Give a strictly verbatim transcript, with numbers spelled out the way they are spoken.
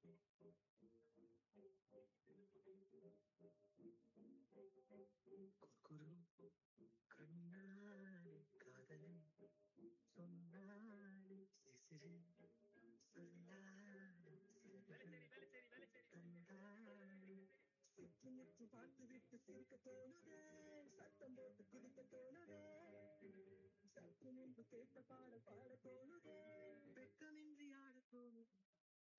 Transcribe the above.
குறும் கண்ணாடி காதலை சொன்னாலே சிசிறு சொல்லாலே கண்டாலே சுற்றி முற்றி பார்த்து விட்டு சிரிக்க தோணுதே, சத்தம் போட்டு குதிக்க தோணுதே, சற்று முன்பு கேட்ட பாட பாட தோணுதே, வெட்கமின்றி ஆட தோணுதே.